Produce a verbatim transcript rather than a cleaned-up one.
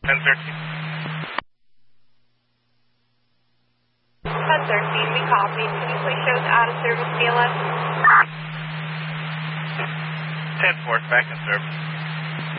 ten thirteen. ten thirteen, we copy. Can you please show us out of service C L S? ten four, back in service.